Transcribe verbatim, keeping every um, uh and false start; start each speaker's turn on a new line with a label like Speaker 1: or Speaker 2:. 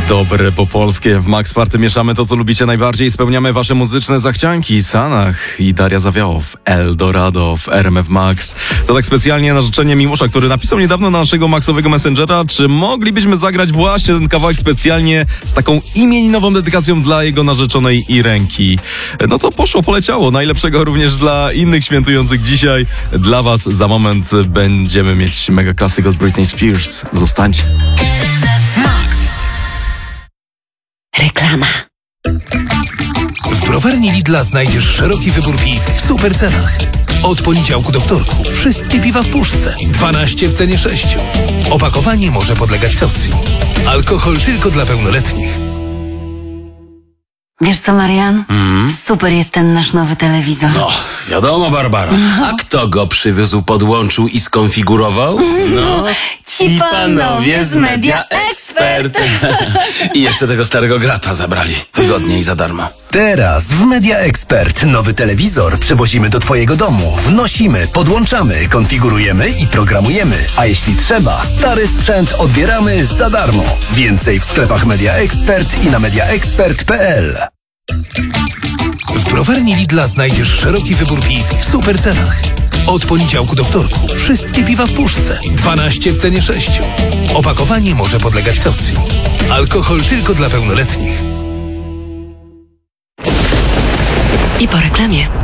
Speaker 1: Dobre po polskie. W Max Party mieszamy to, co lubicie najbardziej. Spełniamy wasze muzyczne zachcianki. Sanach i Daria Zawiałow, Eldorado w R M F Max. To tak specjalnie na życzenie Miłosza, który napisał niedawno na naszego Maxowego Messengera, czy moglibyśmy zagrać właśnie ten kawałek specjalnie z taką imieninową dedykacją dla jego narzeczonej Irenki. No to poszło, poleciało. Najlepszego również dla innych świętujących dzisiaj. Dla was za moment będziemy mieć mega klasyk od Britney Spears. Zostańcie.
Speaker 2: Reklama.
Speaker 3: W browarni Lidla znajdziesz szeroki wybór piw w super cenach. Od poniedziałku do wtorku wszystkie piwa w puszce. dwanaście w cenie sześciu. Opakowanie może podlegać kaucji. Alkohol tylko dla pełnoletnich.
Speaker 2: Wiesz co, Marian?
Speaker 4: Mm.
Speaker 2: Super jest ten nasz nowy telewizor.
Speaker 4: No, wiadomo, Barbara.
Speaker 2: No.
Speaker 4: A kto go przywiózł, podłączył i skonfigurował? No,
Speaker 2: Ci panowie z Media Expert.
Speaker 4: I jeszcze tego starego grata zabrali. Wygodnie i za darmo.
Speaker 5: Teraz w Media Expert nowy telewizor przywozimy do twojego domu. Wnosimy, podłączamy, konfigurujemy i programujemy. A jeśli trzeba, stary sprzęt odbieramy za darmo. Więcej w sklepach Media Expert i na mediaexpert kropka p l.
Speaker 3: W browarni Lidla znajdziesz szeroki wybór piw w super cenach. Od poniedziałku do wtorku wszystkie piwa w puszce. dwanaście w cenie sześciu. Opakowanie może podlegać kaucji. Alkohol tylko dla pełnoletnich.
Speaker 2: I po reklamie.